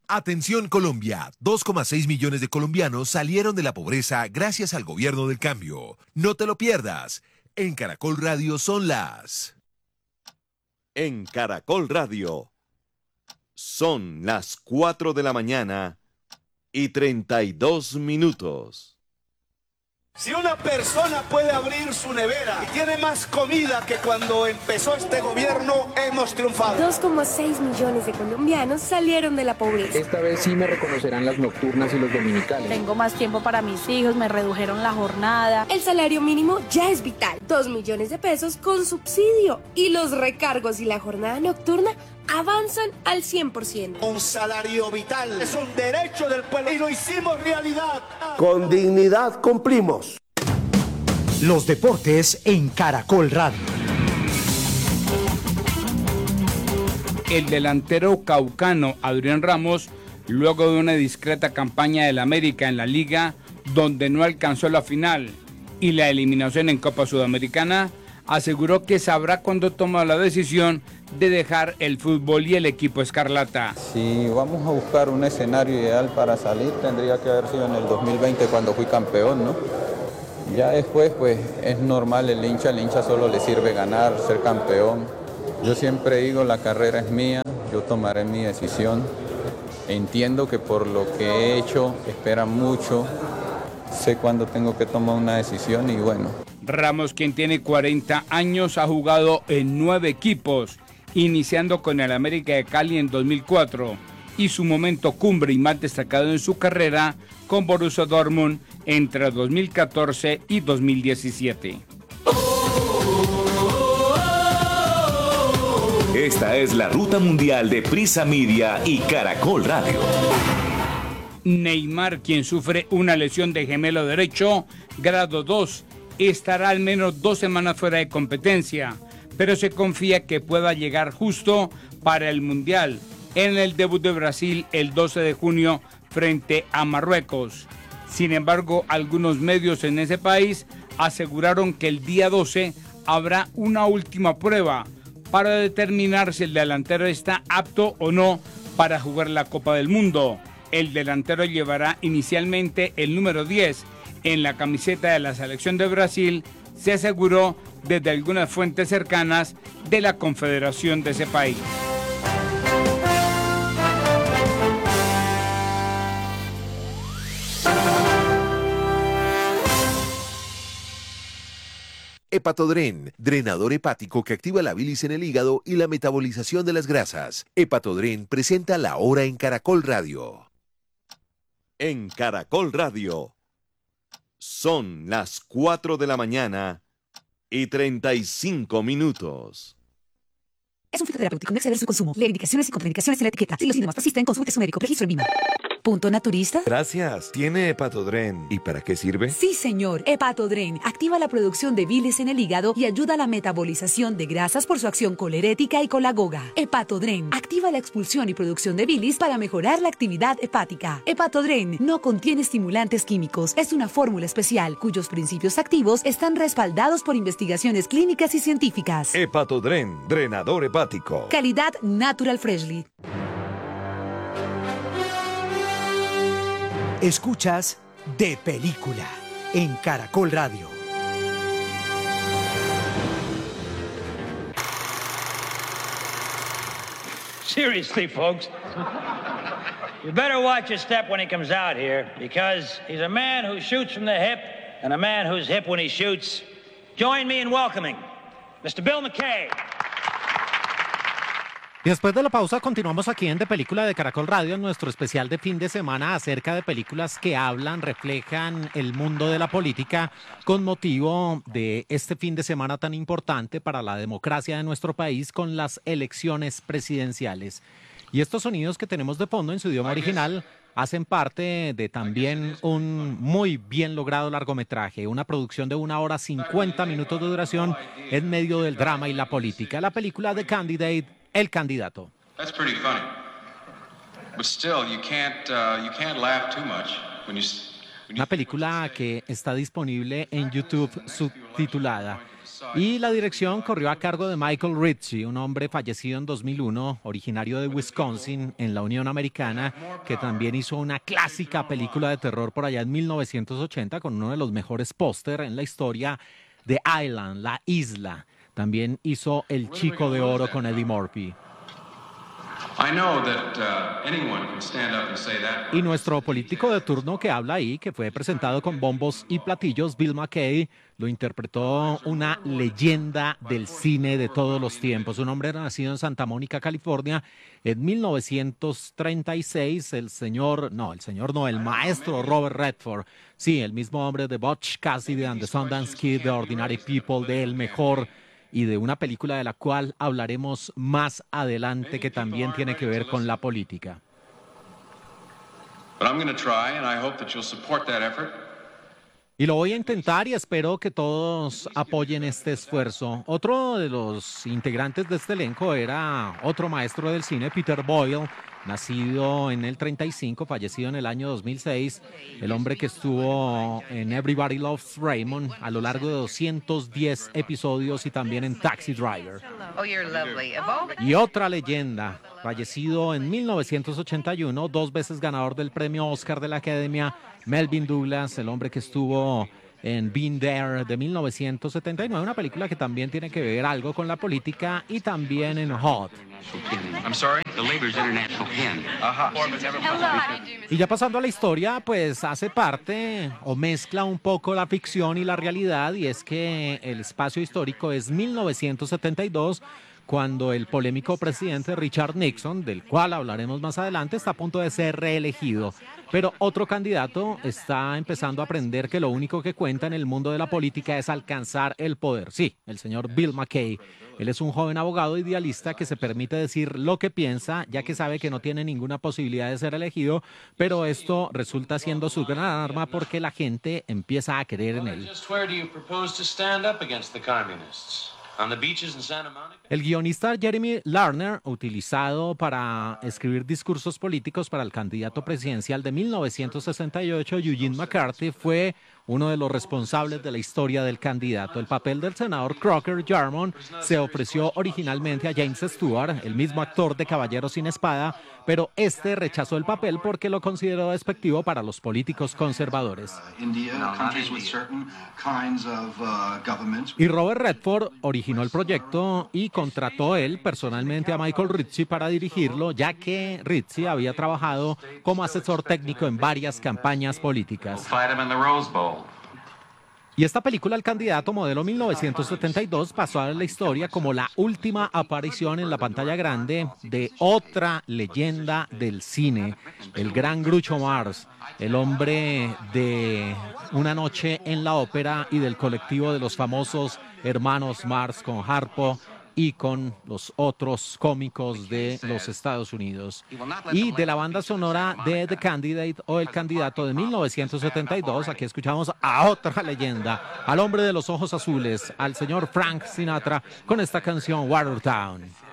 Atención Colombia, 2,6 millones de colombianos salieron de la pobreza gracias al gobierno del cambio. No te lo pierdas. En Caracol Radio son las... En Caracol Radio son las 4 de la mañana y 32 minutos. Si una persona puede abrir su nevera y tiene más comida que cuando empezó este gobierno, hemos triunfado. 2,6 millones de colombianos salieron de la pobreza. Esta vez sí me reconocerán las nocturnas y los dominicales. Tengo más tiempo para mis hijos, me redujeron la jornada. El salario mínimo ya es vital. 2 millones de pesos con subsidio. Y los recargos y la jornada nocturna avanzan al 100%. Un salario vital es un derecho del pueblo y lo hicimos realidad. Con dignidad cumplimos. Los deportes en Caracol Radio. El delantero caucano Adrián Ramos, luego de una discreta campaña del América en la Liga, donde no alcanzó la final y la eliminación en Copa Sudamericana, aseguró que sabrá cuándo toma la decisión de dejar el fútbol y el equipo escarlata. Si vamos a buscar un escenario ideal para salir, tendría que haber sido en el 2020 cuando fui campeón, ¿no? Ya después, pues, es normal, el hincha solo le sirve ganar, ser campeón. Yo siempre digo, la carrera es mía, yo tomaré mi decisión. Entiendo que por lo que he hecho, esperan mucho, sé cuándo tengo que tomar una decisión y bueno. Ramos, quien tiene 40 años, ha jugado en 9 equipos, iniciando con el América de Cali en 2004 y su momento cumbre y más destacado en su carrera con Borussia Dortmund entre 2014 y 2017. Esta es la ruta mundial de Prisa Media y Caracol Radio. Neymar, quien sufre una lesión de gemelo derecho, grado 2, estará al menos 2 semanas fuera de competencia, pero se confía que pueda llegar justo para el Mundial en el debut de Brasil el 12 de junio frente a Marruecos. Sin embargo, algunos medios en ese país aseguraron que el día 12 habrá una última prueba para determinar si el delantero está apto o no para jugar la Copa del Mundo. El delantero llevará inicialmente el número 10 en la camiseta de la selección de Brasil, se aseguró desde algunas fuentes cercanas de la confederación de ese país. Hepatodren, drenador hepático que activa la bilis en el hígado y la metabolización de las grasas. Hepatodren presenta La Hora en Caracol Radio. En Caracol Radio son las 4 de la mañana y 35 minutos. Es un fitoterapéutico, no exceder su consumo. Lee indicaciones y contraindicaciones en la etiqueta. Si los síntomas persisten, consulte a su médico. Registro en VIMA. ¿Punto naturista? Gracias. ¿Tiene Hepatodren? ¿Y para qué sirve? Sí, señor. Hepatodren activa la producción de bilis en el hígado y ayuda a la metabolización de grasas por su acción colerética y colagoga. Hepatodren activa la expulsión y producción de bilis para mejorar la actividad hepática. Hepatodren no contiene estimulantes químicos. Es una fórmula especial cuyos principios activos están respaldados por investigaciones clínicas y científicas. Hepatodren, drenador hepático. Calidad Natural Freshly. Escuchas De Película en Caracol Radio. Seriously, folks, you better watch your step when he comes out here, because he's a man who shoots from the hip and a man who's hip when he shoots. Join me in welcoming Mr. Bill McKay. Y después de la pausa continuamos aquí en De Película de Caracol Radio en nuestro especial de fin de semana acerca de películas que hablan, reflejan el mundo de la política con motivo de este fin de semana tan importante para la democracia de nuestro país con las elecciones presidenciales. Y estos sonidos que tenemos de fondo en su idioma original hacen parte de también un muy bien logrado largometraje, una producción de 1 hora 50 minutos de duración en medio del drama y la política. La película The Candidate, El Candidato. That's pretty funny, but still, you can't laugh too much una película que está disponible en YouTube subtitulada. Y la dirección corrió a cargo de Michael Ritchie, un hombre fallecido en 2001, originario de Wisconsin, en la Unión Americana, que también hizo una clásica película de terror por allá en 1980 con uno de los mejores póster en la historia, The Island, La Isla. También hizo El Chico de Oro con Eddie Murphy. Y nuestro político de turno que habla ahí, que fue presentado con bombos y platillos, Bill McKay, lo interpretó una leyenda del cine de todos los tiempos. Un hombre nacido en Santa Mónica, California, en 1936. El maestro Robert Redford. Sí, el mismo hombre de Butch Cassidy and the Sundance Kid, de Ordinary People, de El Mejor, y de una película de la cual hablaremos más adelante que también tiene que ver con la política. Y lo voy a intentar y espero que todos apoyen este esfuerzo. Otro de los integrantes de este elenco era otro maestro del cine, Peter Boyle, nacido en el 35, fallecido en el año 2006, el hombre que estuvo en Everybody Loves Raymond a lo largo de 210 episodios y también en Taxi Driver. Y otra leyenda, fallecido en 1981, 2 veces ganador del premio Oscar de la Academia, Melvyn Douglas, el hombre que estuvo en Been There de 1979, una película que también tiene que ver algo con la política, y también en Hot. Y ya pasando a la historia, pues hace parte o mezcla un poco la ficción y la realidad, y es que el espacio histórico es 1972, cuando el polémico presidente Richard Nixon, del cual hablaremos más adelante, está a punto de ser reelegido. Pero otro candidato está empezando a aprender que lo único que cuenta en el mundo de la política es alcanzar el poder. Sí, el señor Bill McKay. Él es un joven abogado idealista que se permite decir lo que piensa, ya que sabe que no tiene ninguna posibilidad de ser elegido, pero esto resulta siendo su gran arma porque la gente empieza a creer en él. El guionista Jeremy Lerner, utilizado para escribir discursos políticos para el candidato presidencial de 1968, Eugene McCarthy, fue uno de los responsables de la historia del candidato. El papel del senador Crocker Jarmon se ofreció originalmente a James Stewart, el mismo actor de Caballero sin Espada, pero este rechazó el papel porque lo consideró despectivo para los políticos conservadores. Y Robert Redford originó el proyecto y contrató él personalmente a Michael Ritchie para dirigirlo, ya que Ritchie había trabajado como asesor técnico en varias campañas políticas. Y esta película, El Candidato, modelo 1972, pasó a la historia como la última aparición en la pantalla grande de otra leyenda del cine, el gran Groucho Marx, el hombre de Una noche en la ópera y del colectivo de los famosos hermanos Marx con Harpo y con los otros cómicos de los Estados Unidos. Y de la banda sonora de The Candidate o El Candidato de 1972, aquí escuchamos a otra leyenda, al hombre de los ojos azules, al señor Frank Sinatra, con esta canción Watertown.